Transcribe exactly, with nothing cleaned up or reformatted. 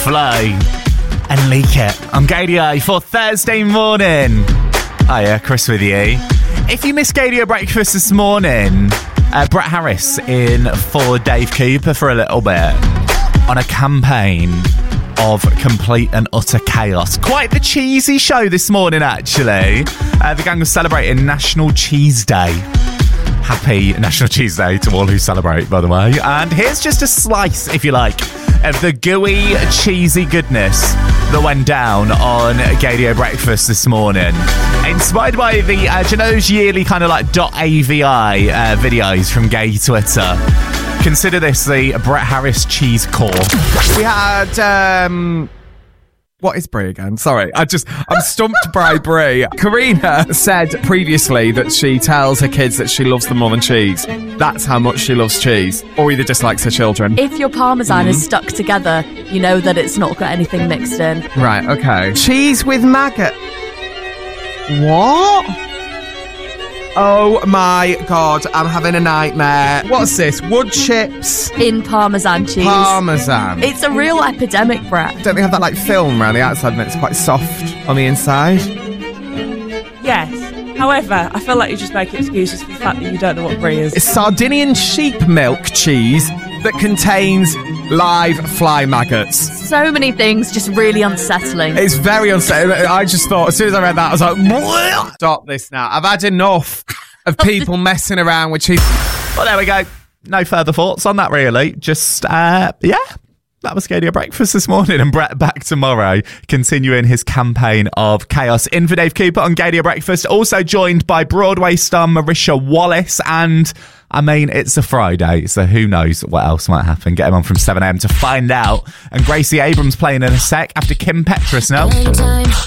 Fly and Leak It on Gadio for Thursday morning. Hiya, Chris with you. If you missed Gadio Breakfast this morning, uh, Brett Harris in for Dave Cooper for a little bit on a campaign of complete and utter chaos. Quite the cheesy show this morning, actually. Uh, the gang was celebrating National Cheese Day. Happy National Cheese Day to all who celebrate, by the way. And here's just a slice, if you like, of the gooey, cheesy goodness that went down on Gadio Breakfast this morning. Inspired by the, uh, do you know those yearly kind of like .avi uh, videos from gay Twitter? Consider this the Brett Harris cheese core. We had, um... what is Brie again? Sorry, I just, I'm stumped by Brie. Karina said previously that she tells her kids that she loves them more than cheese. That's how much she loves cheese. Or either dislikes her children. If your parmesan mm. is stuck together, you know that it's not got anything mixed in. Right, okay. Cheese with maggot. What? Oh my God, I'm having a nightmare. What's this? Wood chips? In parmesan cheese. Parmesan. It's a real epidemic, Brett. Don't they have that like film around the outside and it's quite soft on the inside? Yes. However, I feel like you just make excuses for the fact that you don't know what brie is. It's Sardinian sheep milk cheese that contains live fly maggots. So many things just really unsettling. It's very unsettling. I just thought, as soon as I read that, I was like, Bleh! Stop this now. I've had enough of people messing around with cheese. Well, there we go. No further thoughts on that, really. Just, uh, yeah. That was Gadio Breakfast this morning, and Brett back tomorrow, continuing his campaign of chaos. In for Dave Cooper on Gadio Breakfast, also joined by Broadway star Marisha Wallace, and I mean, it's a Friday, so who knows what else might happen. Get him on from seven a.m. to find out. And Gracie Abrams playing in a sec after Kim Petras now.